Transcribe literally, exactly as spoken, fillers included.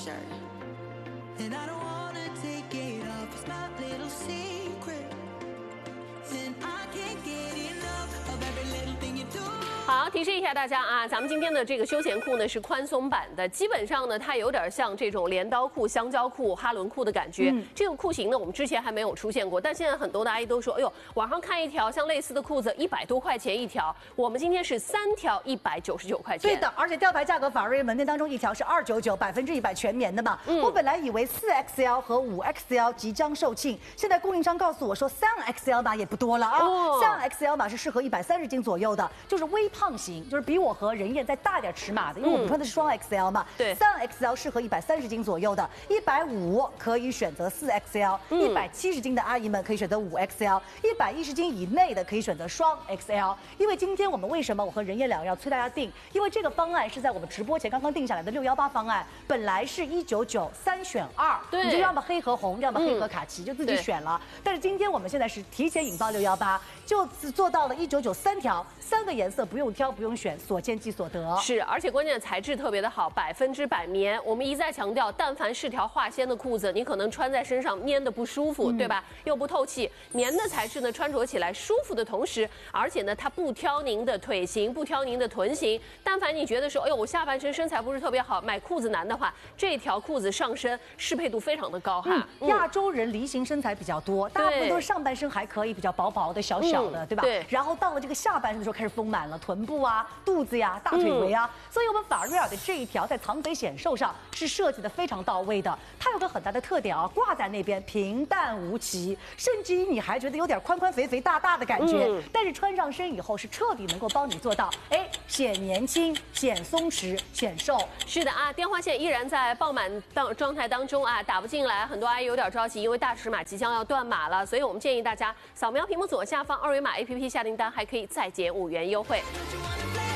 shirt. And I don't wanna take it off, it's my little secret. And I can't get enough of every little thing you do. 好，提示一下大家啊，咱们今天的这个休闲裤呢是宽松版的，基本上呢它有点像这种镰刀裤、香蕉裤、哈伦裤的感觉。嗯、这个裤型呢我们之前还没有出现过，但现在很多的阿姨都说，哎呦，网上看一条像类似的裤子一百多块钱一条，我们今天是三条一百九十九块钱。 对的，而且吊牌价格法瑞门店当中一条是二九九，百分之一百全棉的嘛。嗯、我本来以为四 X L 和五 X L 即将售罄，现在供应商告诉我说三 X L 码也不多了啊，三、哦、X L 码是适合一百三十斤左右的，就是微胖型，就是比我和任燕再大点尺码的，因为我们穿的是双 X L 嘛。对，三 X L 适合一百三十斤左右的，一百五可以选择四 X L，一百七十斤的阿姨们可以选择五 X L，一百一十斤以内的可以选择双 X L。因为今天我们为什么我和任燕两个要催大家订？因为这个方案是在我们直播前刚刚定下来的六幺八方案，本来是一九九三选二，对，你就要么黑和红，要么黑和卡其，就自己选了。但是今天我们现在是提前引爆六幺八，就做到了一九九三条，三个颜色不用挑不用选，所见即所得。 是，而且关键材质特别的好，百分之百棉。我们一再强调，但凡是条化纤的裤子，你可能穿在身上粘的不舒服，嗯、对吧？又不透气。棉的材质呢，穿着起来舒服的同时，而且呢，它不挑您的腿型，不挑您的臀型。但凡你觉得说，哎呦，我下半身身材不是特别好，买裤子难的话，这条裤子上身适配度非常的高哈。嗯嗯、亚洲人梨形身材比较多，大部分都是上半身还可以，比较薄薄的、小小的，嗯、对吧？对。然后到了这个下半身的时候，开始丰满了，臀部啊、肚子呀、大腿围啊。嗯、所以我们法瑞尔的这一条在藏肥显瘦上是设计的非常到位的。它有个很大的特点啊，挂在那边平淡无奇，甚至于你还觉得有点宽宽肥肥大大的感觉。嗯、但是穿上身以后是彻底能够帮你做到，哎，显年轻、显松弛、显瘦。 是的啊，电话线依然在爆满当状态当中啊，打不进来，很多阿姨有点着急，因为大尺码即将要断码了，所以我们建议大家扫描屏幕左下方二维码 A P P 下订单，还可以再减五元优惠。